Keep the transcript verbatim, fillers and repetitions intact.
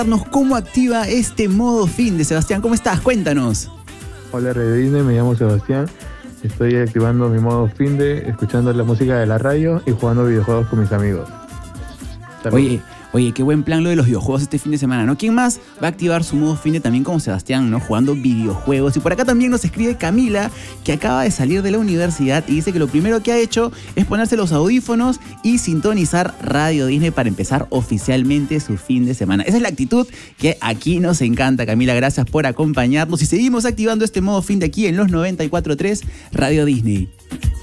¿Cómo activa este modo fin de Sebastián? ¿Cómo estás? Cuéntanos. Hola Radio Disney, me llamo Sebastián. Estoy activando mi modo fin de, escuchando la música de la radio y jugando videojuegos con mis amigos. Salud. Oye, oye, qué buen plan lo de los videojuegos este fin de semana, ¿no? ¿Quién más va a activar su modo fin de también como Sebastián, ¿no? Jugando videojuegos. Y por acá también nos escribe Camila, que acaba de salir de la universidad y dice que lo primero que ha hecho es ponerse los audífonos y sintonizar Radio Disney para empezar oficialmente su fin de semana. Esa es la actitud que aquí nos encanta, Camila. Gracias por acompañarnos y seguimos activando este modo fin de aquí en los noventa y cuatro punto tres Radio Disney.